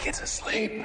gets asleep.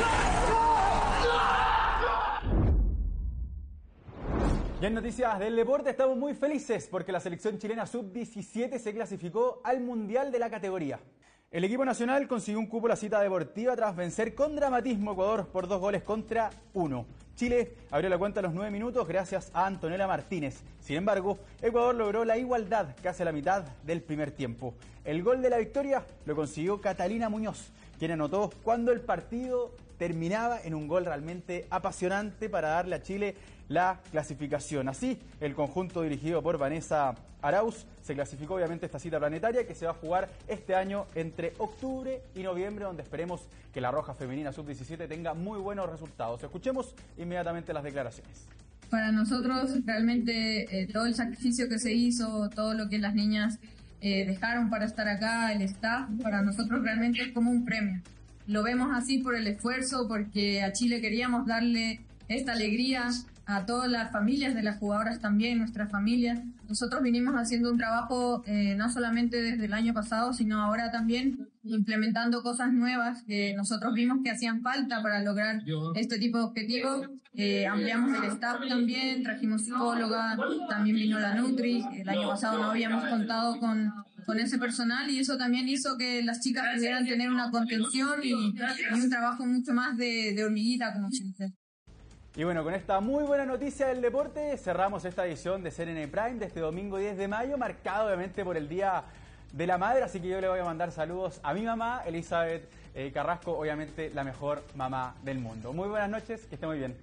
Y en noticias del deporte estamos muy felices porque la selección chilena sub-17 se clasificó al Mundial de la categoría. El equipo nacional consiguió un cupo a la cita deportiva tras vencer con dramatismo a Ecuador por 2-1. Chile abrió la cuenta a los 9 minutos gracias a Antonella Martínez. Sin embargo, Ecuador logró la igualdad casi a la mitad del primer tiempo. El gol de la victoria lo consiguió Catalina Muñoz, quien anotó cuando el partido terminaba en un gol realmente apasionante para darle a Chile la clasificación. Así, el conjunto dirigido por Vanessa Arauz se clasificó obviamente esta cita planetaria que se va a jugar este año entre octubre y noviembre, donde esperemos que la Roja Femenina Sub-17 tenga muy buenos resultados. Escuchemos inmediatamente las declaraciones. Para nosotros realmente todo el sacrificio que se hizo, todo lo que las niñas dejaron para estar acá, el staff, para nosotros realmente es como un premio. Lo vemos así por el esfuerzo, porque a Chile queríamos darle esta alegría a todas las familias de las jugadoras también, nuestras familias. Nosotros vinimos haciendo un trabajo no solamente desde el año pasado, sino ahora también implementando cosas nuevas que nosotros vimos que hacían falta para lograr este tipo de objetivos. Ampliamos el staff también, trajimos psicóloga, también vino la Nutri. El año pasado no habíamos contado con ese personal y eso también hizo que las chicas pudieran tener una contención y un trabajo mucho más de hormiguita, como se dice. Y bueno, con esta muy buena noticia del deporte cerramos esta edición de CNN Prime de este domingo 10 de mayo, marcado obviamente por el Día de la Madre, así que yo le voy a mandar saludos a mi mamá, Elizabeth Carrasco, obviamente la mejor mamá del mundo. Muy buenas noches, que esté muy bien.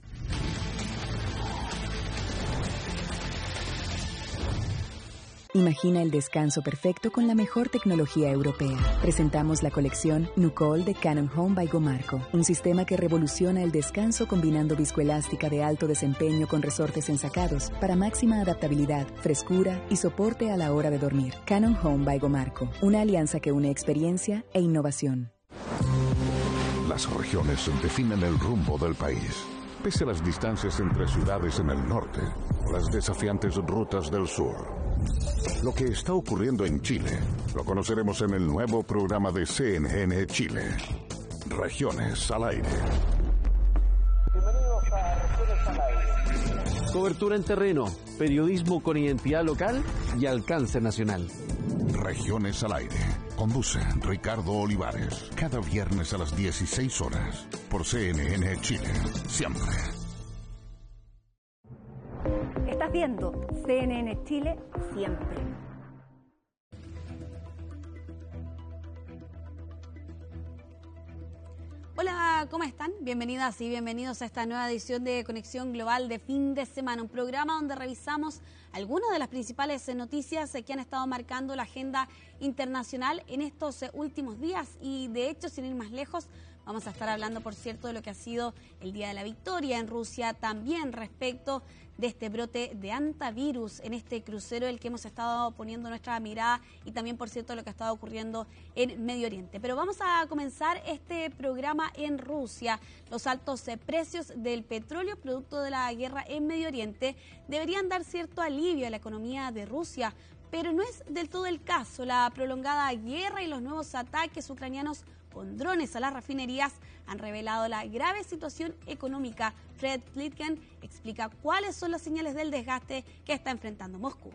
Imagina el descanso perfecto con la mejor tecnología europea. Presentamos la colección Nucol de Cannon Home by Gomarco, un sistema que revoluciona el descanso combinando viscoelástica de alto desempeño con resortes ensacados para máxima adaptabilidad, frescura y soporte a la hora de dormir. Cannon Home by Gomarco, una alianza que une experiencia e innovación. Las regiones definen el rumbo del país. Pese a las distancias entre ciudades en el norte o las desafiantes rutas del sur. Lo que está ocurriendo en Chile lo conoceremos en el nuevo programa de CNN Chile. Regiones al aire. Bienvenidos a Regiones al aire. Cobertura en terreno, periodismo con identidad local y alcance nacional. Regiones al aire. Conduce Ricardo Olivares. Cada viernes a las 16 horas. Por CNN Chile. Siempre. Estás viendo CNN Chile siempre. Hola, ¿cómo están? Bienvenidas y bienvenidos a esta nueva edición de Conexión Global de fin de semana, un programa donde revisamos algunas de las principales noticias que han estado marcando la agenda internacional en estos últimos días y de hecho, sin ir más lejos, vamos a estar hablando, por cierto, de lo que ha sido el Día de la Victoria en Rusia, también respecto de este brote de hantavirus en este crucero el que hemos estado poniendo nuestra mirada y también, por cierto, lo que ha estado ocurriendo en Medio Oriente. Pero vamos a comenzar este programa en Rusia. Los altos precios del petróleo producto de la guerra en Medio Oriente deberían dar cierto alivio a la economía de Rusia, pero no es del todo el caso. La prolongada guerra y los nuevos ataques ucranianos con drones a las refinerías han revelado la grave situación económica. Fred Plitgen explica cuáles son las señales del desgaste que está enfrentando Moscú.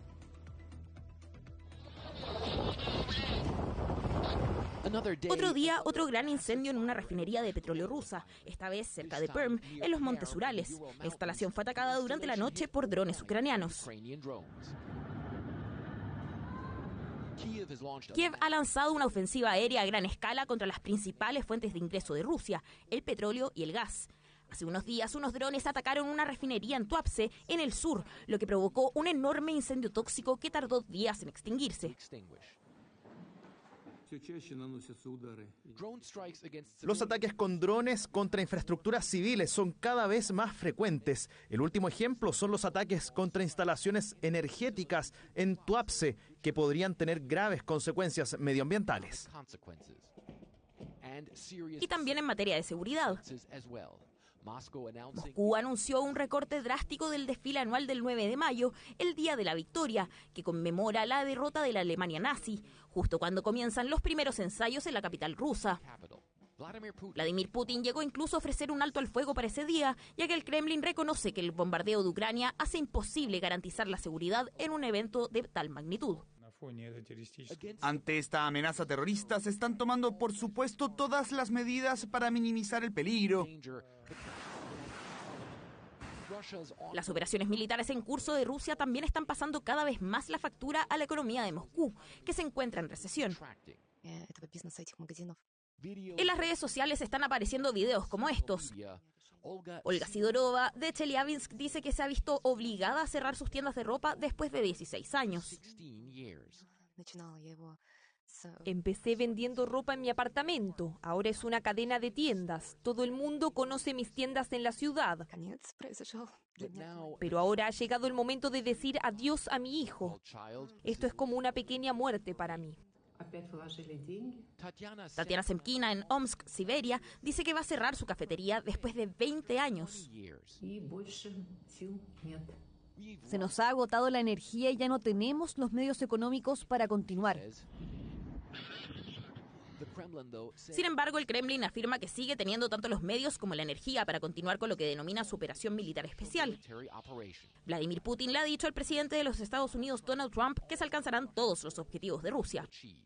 Otro día, otro gran incendio en una refinería de petróleo rusa, esta vez cerca de Perm, en los Montes Urales. La instalación fue atacada durante la noche por drones ucranianos. Kiev ha lanzado una ofensiva aérea a gran escala contra las principales fuentes de ingreso de Rusia, el petróleo y el gas. Hace unos días, unos drones atacaron una refinería en Tuapse, en el sur, lo que provocó un enorme incendio tóxico que tardó días en extinguirse. Los ataques con drones contra infraestructuras civiles son cada vez más frecuentes. El último ejemplo son los ataques contra instalaciones energéticas en Tuapse, que podrían tener graves consecuencias medioambientales. Y también en materia de seguridad. Moscú anunció un recorte drástico del desfile anual del 9 de mayo, el Día de la Victoria, que conmemora la derrota de la Alemania nazi, justo cuando comienzan los primeros ensayos en la capital rusa. Vladimir Putin llegó incluso a ofrecer un alto al fuego para ese día, ya que el Kremlin reconoce que el bombardeo de Ucrania hace imposible garantizar la seguridad en un evento de tal magnitud. Ante esta amenaza terrorista se están tomando, por supuesto, todas las medidas para minimizar el peligro. Las operaciones militares en curso de Rusia también están pasando cada vez más la factura a la economía de Moscú, que se encuentra en recesión. En las redes sociales están apareciendo videos como estos. Olga Sidorova de Chelyabinsk dice que se ha visto obligada a cerrar sus tiendas de ropa después de 16 años. Empecé vendiendo ropa en mi apartamento. Ahora es una cadena de tiendas. Todo el mundo conoce mis tiendas en la ciudad. Pero ahora ha llegado el momento de decir adiós a mi hijo. Esto es como una pequeña muerte para mí. Tatiana Semkina en Omsk, Siberia, dice que va a cerrar su cafetería después de 20 años. Se nos ha agotado la energía y ya no tenemos los medios económicos para continuar. Sin embargo, el Kremlin afirma que sigue teniendo tanto los medios como la energía para continuar con lo que denomina su operación militar especial. Vladimir Putin le ha dicho al presidente de los Estados Unidos, Donald Trump, que se alcanzarán todos los objetivos de Rusia.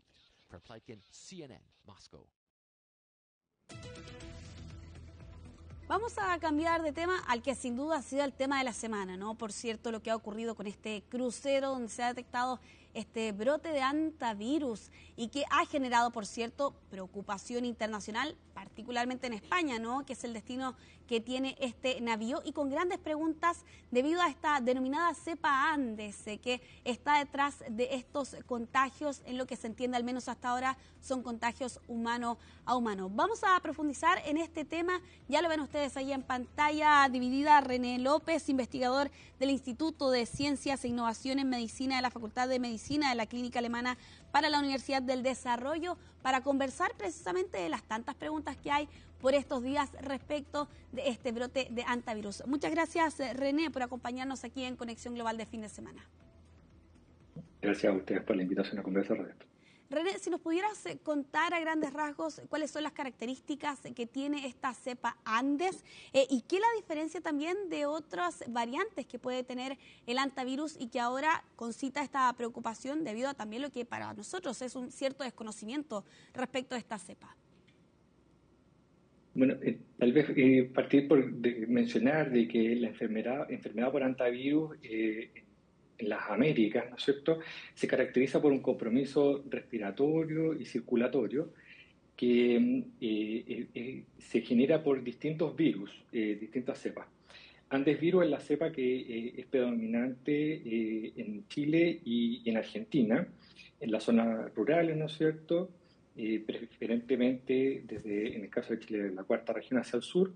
Vamos a cambiar de tema al que sin duda ha sido el tema de la semana, ¿no? Por cierto, lo que ha ocurrido con este crucero donde se ha detectado este brote de hantavirus y que ha generado, por cierto, preocupación internacional, particularmente en España, ¿no? Que es el destino que tiene este navío y con grandes preguntas debido a esta denominada cepa Andes, que está detrás de estos contagios, en lo que se entiende al menos hasta ahora son contagios humano a humano. Vamos a profundizar en este tema, ya lo ven ustedes ahí en pantalla dividida, René López, investigador del Instituto de Ciencias e Innovación en Medicina de la Facultad de Medicina de la Clínica Alemana para la Universidad del Desarrollo, para conversar precisamente de las tantas preguntas que hay por estos días respecto de este brote de hantavirus. Muchas gracias, René, por acompañarnos aquí en Conexión Global de Fin de Semana. Gracias a ustedes por la invitación a conversar de esto. René, si nos pudieras contar a grandes rasgos cuáles son las características que tiene esta cepa Andes y qué la diferencia también de otras variantes que puede tener el hantavirus y que ahora concita esta preocupación debido a también lo que para nosotros es un cierto desconocimiento respecto a esta cepa. Bueno, tal vez partir por mencionar de que la enfermedad por hantavirus en las Américas, ¿no es cierto?, se caracteriza por un compromiso respiratorio y circulatorio que se genera por distintos virus, distintas cepas. Andes virus es la cepa que es predominante en Chile y en Argentina, en las zonas rurales, ¿no es cierto?, preferentemente desde, en el caso de Chile, la cuarta región hacia el sur.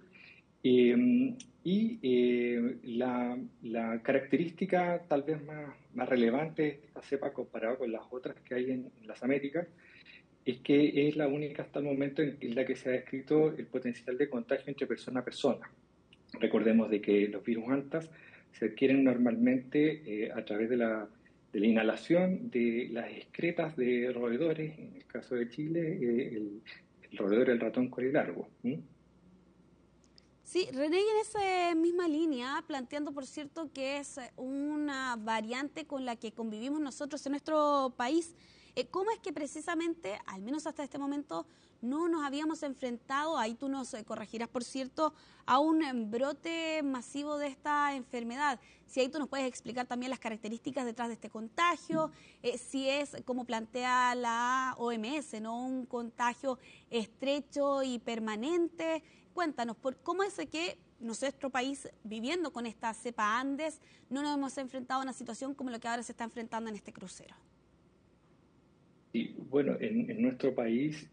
La característica tal vez más relevante de esta cepa comparada con las otras que hay en las Américas es que es la única hasta el momento en la que se ha descrito el potencial de contagio entre persona a persona. Recordemos de que los virus hantas se adquieren normalmente a través de la inhalación de las excretas de roedores, en el caso de Chile, el roedor, el ratón corilargo. Sí, René, y en esa misma línea, planteando, por cierto, que es una variante con la que convivimos nosotros en nuestro país, ¿cómo es que precisamente, al menos hasta este momento, no nos habíamos enfrentado, ahí tú nos corregirás, por cierto, a un brote masivo de esta enfermedad? Si ahí tú nos puedes explicar también las características detrás de este contagio, si es, como plantea la OMS, ¿no?, un contagio estrecho y permanente. Cuéntanos, ¿cómo es que nuestro país, viviendo con esta cepa Andes, no nos hemos enfrentado a una situación como lo que ahora se está enfrentando en este crucero? Sí, bueno, en nuestro país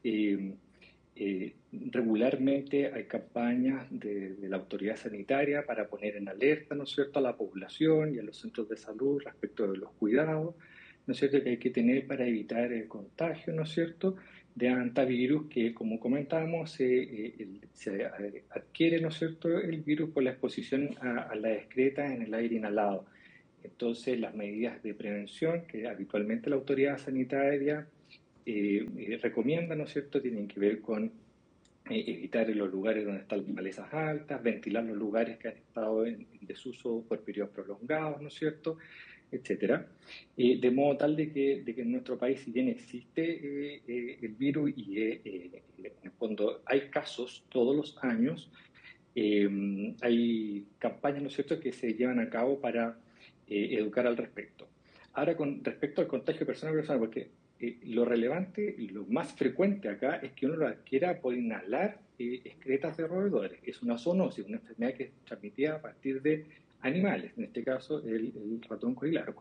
regularmente hay campañas de la autoridad sanitaria para poner en alerta, ¿no es cierto?, a la población y a los centros de salud respecto de los cuidados, ¿no es cierto?, que hay que tener para evitar el contagio, ¿no es cierto?, de hantavirus, que, como comentábamos, se adquiere, ¿no es cierto?, el virus por la exposición a las excretas en el aire inhalado. Entonces, las medidas de prevención que habitualmente la autoridad sanitaria recomienda, ¿no es cierto?, tienen que ver con evitar en los lugares donde están malezas altas, ventilar los lugares que han estado en desuso por periodos prolongados, ¿no es cierto?, etcétera, de modo tal de que en nuestro país, si bien existe el virus y en el fondo hay casos todos los años, hay campañas, ¿no es cierto?, que se llevan a cabo para educar al respecto. Ahora, con respecto al contagio de persona a persona, porque lo relevante y lo más frecuente acá es que uno lo adquiera por inhalar excretas de roedores. Es una zoonosis, una enfermedad que es transmitida a partir de animales, en este caso el ratón corilargo.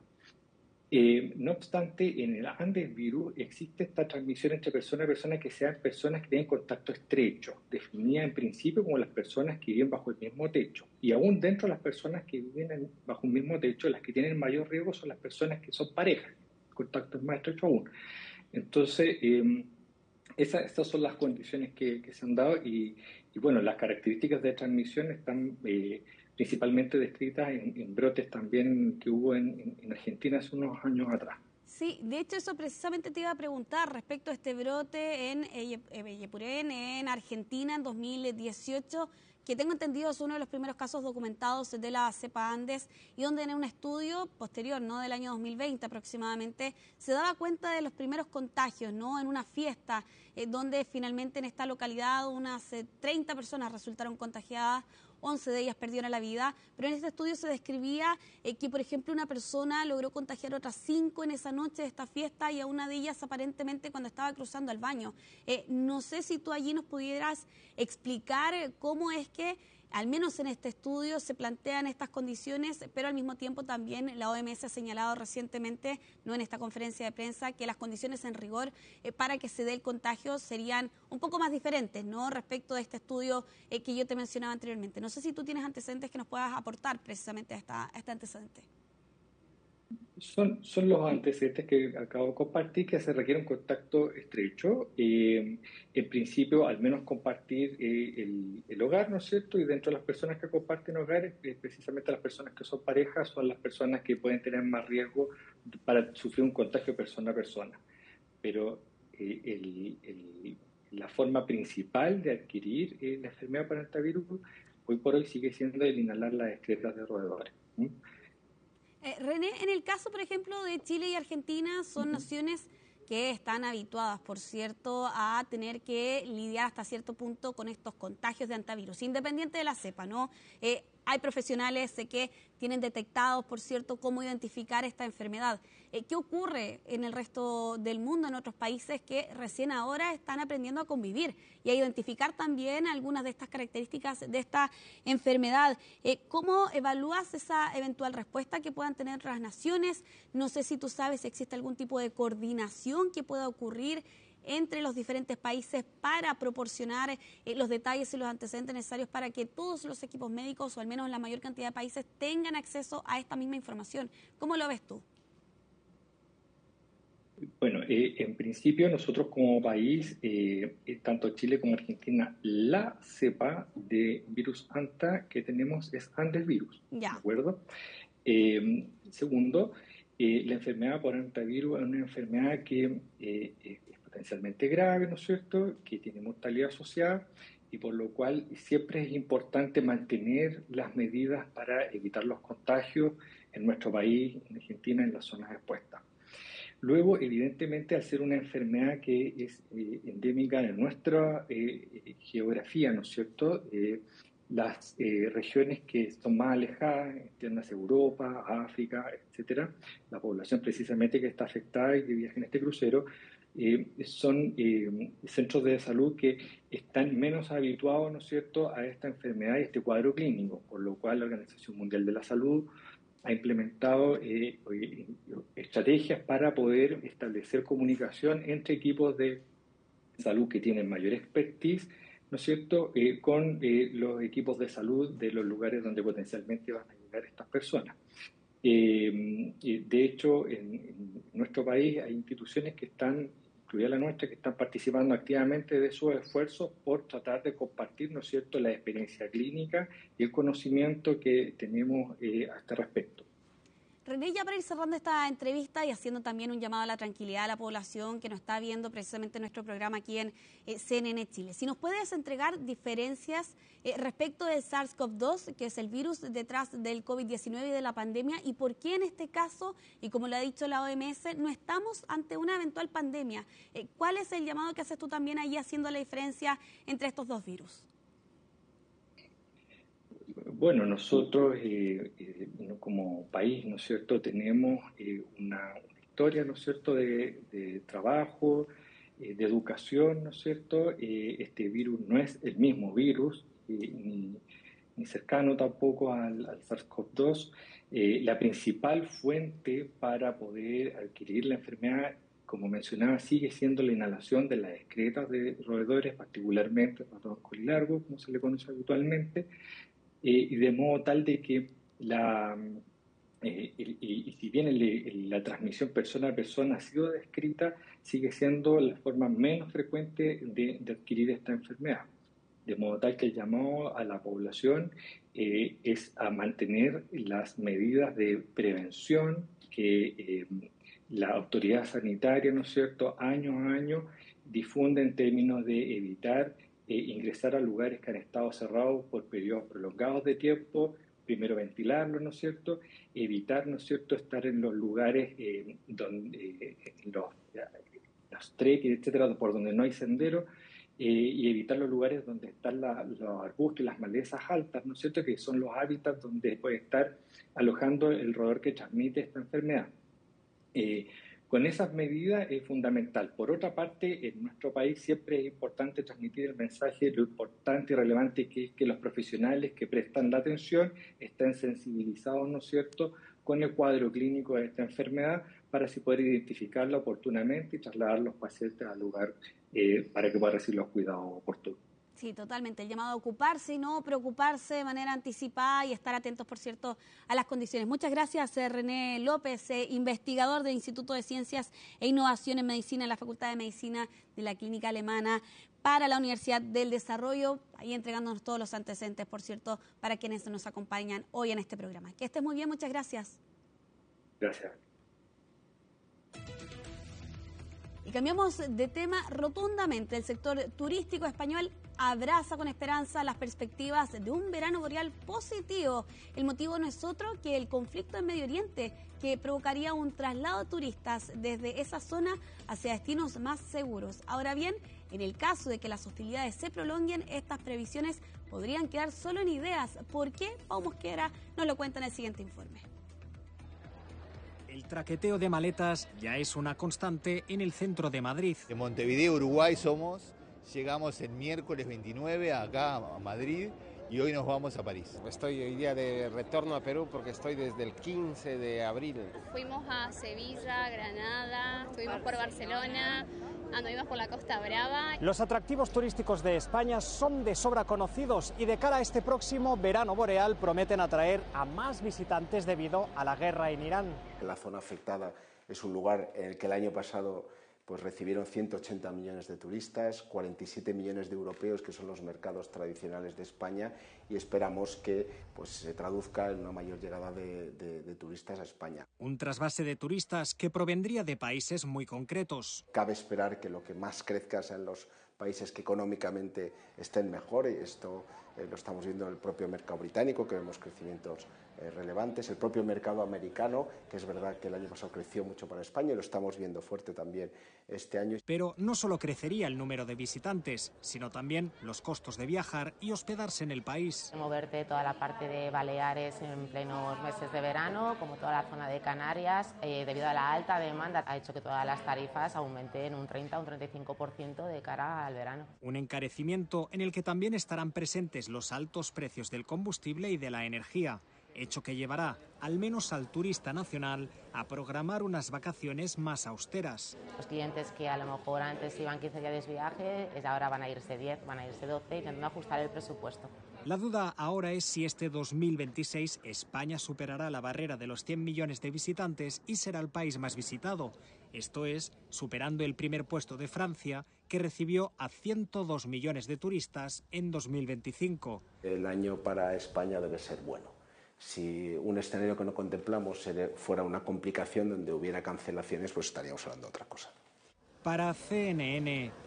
No obstante, en el Andes virus existe esta transmisión entre persona a persona que sean personas que tienen contacto estrecho, definida en principio como las personas que viven bajo el mismo techo. Y aún dentro de las personas que viven bajo un mismo techo, las que tienen mayor riesgo son las personas que son parejas. El contacto es más estrecho aún. Entonces, estas son las condiciones que se han dado y bueno, las características de transmisión están principalmente descritas en brotes también que hubo en Argentina hace unos años atrás. Sí, de hecho eso precisamente te iba a preguntar respecto a este brote en Yepurén, en Argentina, en 2018, que tengo entendido es uno de los primeros casos documentados de la cepa Andes y donde en un estudio posterior, ¿no?, del año 2020 aproximadamente, se daba cuenta de los primeros contagios, ¿no?, en una fiesta donde finalmente en esta localidad unas 30 personas resultaron contagiadas, 11 de ellas perdieron la vida, pero en este estudio se describía que, por ejemplo, una persona logró contagiar a otras 5 en esa noche de esta fiesta y a una de ellas aparentemente cuando estaba cruzando al baño. No sé si tú allí nos pudieras explicar cómo es que, al menos en este estudio, se plantean estas condiciones, pero al mismo tiempo también la OMS ha señalado recientemente, no en esta conferencia de prensa, que las condiciones en rigor para que se dé el contagio serían un poco más diferentes, ¿no?, respecto de este estudio que yo te mencionaba anteriormente. No sé si tú tienes antecedentes que nos puedas aportar precisamente a este antecedente. Son los antecedentes que acabo de compartir, que se requiere un contacto estrecho. En principio, al menos compartir el hogar, ¿no es cierto? Y dentro de las personas que comparten hogares, precisamente las personas que son parejas son las personas que pueden tener más riesgo para sufrir un contagio persona a persona. Pero la forma principal de adquirir la enfermedad por hantavirus hoy por hoy sigue siendo el inhalar las excretas de roedores. René, en el caso, por ejemplo, de Chile y Argentina, son naciones que están habituadas, por cierto, a tener que lidiar hasta cierto punto con estos contagios de hantavirus, independiente de la cepa, ¿no? Hay profesionales que tienen detectados, por cierto, cómo identificar esta enfermedad. ¿Qué ocurre en el resto del mundo, en otros países que recién ahora están aprendiendo a convivir y a identificar también algunas de estas características de esta enfermedad? ¿Cómo evalúas esa eventual respuesta que puedan tener otras naciones? No sé si tú sabes si existe algún tipo de coordinación que pueda ocurrir entre los diferentes países para proporcionar los detalles y los antecedentes necesarios para que todos los equipos médicos, o al menos la mayor cantidad de países, tengan acceso a esta misma información. ¿Cómo lo ves tú? Bueno, en principio nosotros como país, tanto Chile como Argentina, la cepa de virus Anta que tenemos es Andes virus, ¿de acuerdo? Segundo, la enfermedad por hantavirus es una enfermedad que es potencialmente grave, ¿no es cierto?, que tiene mortalidad asociada y por lo cual siempre es importante mantener las medidas para evitar los contagios en nuestro país, en Argentina, en las zonas expuestas. Luego, evidentemente, al ser una enfermedad que es endémica en nuestra geografía, ¿no es cierto?, las regiones que son más alejadas, entiéndase Europa, África, etcétera, la población precisamente que está afectada y que viaja en este crucero, son centros de salud que están menos habituados, ¿no es cierto?, a esta enfermedad y este cuadro clínico, por lo cual la Organización Mundial de la Salud ha implementado estrategias para poder establecer comunicación entre equipos de salud que tienen mayor expertise, ¿no es cierto?, con los equipos de salud de los lugares donde potencialmente van a llegar estas personas. De hecho, en nuestro país hay instituciones que están, incluida la nuestra, que están participando activamente de sus esfuerzos por tratar de compartir, ¿no es cierto?, la experiencia clínica y el conocimiento que tenemos a este respecto. René, ya para ir cerrando esta entrevista y haciendo también un llamado a la tranquilidad a la población que nos está viendo precisamente nuestro programa aquí en CNN Chile. Si nos puedes entregar diferencias respecto del SARS-CoV-2, que es el virus detrás del COVID-19 y de la pandemia, y por qué en este caso, y como lo ha dicho la OMS, no estamos ante una eventual pandemia. ¿Cuál es el llamado que haces tú también ahí haciendo la diferencia entre estos dos virus? Bueno, nosotros como país, ¿no es cierto?, tenemos una historia, ¿no es cierto?, de trabajo, de educación, ¿no es cierto? Este virus no es el mismo virus, ni cercano tampoco al SARS-CoV-2. La principal fuente para poder adquirir la enfermedad, como mencionaba, sigue siendo la inhalación de las excretas de roedores, particularmente ratón colilargo, como se le conoce habitualmente, y de modo tal de que si bien la transmisión persona a persona ha sido descrita, sigue siendo la forma menos frecuente de adquirir esta enfermedad. De modo tal que el llamado a la población es a mantener las medidas de prevención que la autoridad sanitaria, ¿no es cierto?, año a año difunde en términos de evitar ingresar a lugares que han estado cerrados por periodos prolongados de tiempo, primero ventilarlos, ¿no es cierto?, evitar, ¿no es cierto?, estar en los lugares donde los trekking, etcétera, por donde no hay sendero, y evitar los lugares donde están los arbustos y las malezas altas, ¿no es cierto?, que son los hábitats donde puede estar alojando el roedor que transmite esta enfermedad. Con esas medidas es fundamental. Por otra parte, en nuestro país siempre es importante transmitir el mensaje de lo importante y relevante que es que los profesionales que prestan la atención estén sensibilizados, ¿no es cierto?, con el cuadro clínico de esta enfermedad para así poder identificarla oportunamente y trasladar a los pacientes al lugar para que puedan recibir los cuidados oportunos. Sí, totalmente. El llamado a ocuparse y no preocuparse de manera anticipada y estar atentos, por cierto, a las condiciones. Muchas gracias, René López, investigador del Instituto de Ciencias e Innovación en Medicina en la Facultad de Medicina de la Clínica Alemana para la Universidad del Desarrollo, ahí entregándonos todos los antecedentes, por cierto, para quienes nos acompañan hoy en este programa. Que estés muy bien, muchas gracias. Gracias. Y cambiamos de tema rotundamente. El sector turístico español abraza con esperanza las perspectivas de un verano boreal positivo. El motivo no es otro que el conflicto en Medio Oriente, que provocaría un traslado de turistas desde esa zona hacia destinos más seguros. Ahora bien, en el caso de que las hostilidades se prolonguen, estas previsiones podrían quedar solo en ideas. ¿Por qué? Pau Mosquera nos lo cuenta en el siguiente informe. El traqueteo de maletas ya es una constante en el centro de Madrid. De Montevideo, Uruguay somos, llegamos el miércoles 29 acá a Madrid y hoy nos vamos a París. Estoy hoy día de retorno a Perú porque estoy desde el 15 de abril. Fuimos a Sevilla, Granada, estuvimos por Barcelona, anduvimos por la Costa Brava. Los atractivos turísticos de España son de sobra conocidos y de cara a este próximo verano boreal prometen atraer a más visitantes debido a la guerra en Irán. La zona afectada es un lugar en el que el año pasado recibieron 180 millones de turistas, 47 millones de europeos, que son los mercados tradicionales de España, y esperamos que se traduzca en una mayor llegada de turistas a España. Un trasvase de turistas que provendría de países muy concretos. Cabe esperar que lo que más crezca sean los países que económicamente estén mejor, y esto lo estamos viendo en el propio mercado británico, que vemos crecimientos relevantes, el propio mercado americano, que es verdad que el año pasado creció mucho para España y lo estamos viendo fuerte también este año. Pero no solo crecería el número de visitantes, sino también los costos de viajar y hospedarse en el país. Moverte toda la parte de Baleares en plenos meses de verano, como toda la zona de Canarias, debido a la alta demanda, ha hecho que todas las tarifas aumenten un 30 o un 35% de cara al verano. Un encarecimiento en el que también estarán presentes los altos precios del combustible y de la energía, hecho que llevará al menos al turista nacional a programar unas vacaciones más austeras. Los clientes que a lo mejor antes iban 15 días de viaje, ahora van a irse 10, van a irse 12, intentando ajustar el presupuesto. La duda ahora es si este 2026 España superará la barrera de los 100 millones de visitantes y será el país más visitado. Esto es, superando el primer puesto de Francia, que recibió a 102 millones de turistas en 2025. El año para España debe ser bueno. Si un escenario que no contemplamos fuera una complicación donde hubiera cancelaciones, pues estaríamos hablando de otra cosa. Para CNN,